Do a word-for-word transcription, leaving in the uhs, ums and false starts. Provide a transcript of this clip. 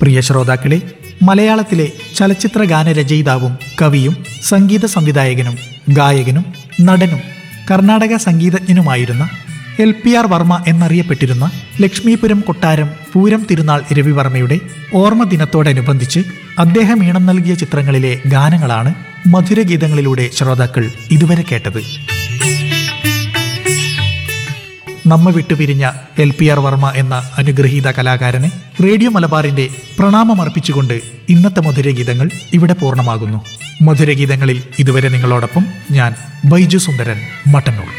പ്രിയ ശ്രോതാക്കളെ, മലയാളത്തിലെ ചലച്ചിത്ര ഗാനരചയിതാവും കവിയും സംഗീത സംവിധായകനും ഗായകനും നടനും Karnataka സംഗീതജ്ഞനുമായിരുന്ന L P R Varma എന്നറിയപ്പെട്ടിരുന്ന ലക്ഷ്മീപുരം കൊട്ടാരം പൂരം തിരുനാൾ രവിവർമ്മയുടെ ഓർമ്മ ദിനത്തോടനുബന്ധിച്ച് അദ്ദേഹം ഈണം നൽകിയ ചിത്രങ്ങളിലെ ഗാനങ്ങളാണ് മധുരഗീതങ്ങളിലൂടെ ശ്രോതാക്കൾ ഇതുവരെ കേട്ടത്. നമ്മ വിട്ടുപിരിഞ്ഞ എൽ പി ആർ വർമ്മ എന്ന അനുഗ്രഹീത കലാകാരനെ റേഡിയോ മലബാറിന്റെ പ്രണാമമർപ്പിച്ചുകൊണ്ട് ഇന്നത്തെ മധുരഗീതങ്ങൾ ഇവിടെ പൂർണ്ണമാകുന്നു. മധുരഗീതങ്ങളിൽ ഇതുവരെ നിങ്ങളോടൊപ്പം ഞാൻ ബൈജു സുന്ദരൻ മട്ടന്നൂർ.